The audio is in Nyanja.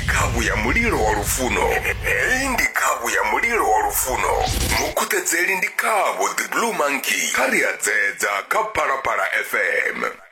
khabu ya mulilo wa lufuno. Hei ndi khabu ya mulilo wa lufuno. Mukutedzeli ndi khabu The Blue Monkey. Kari ya dzedza ka Parapara FM.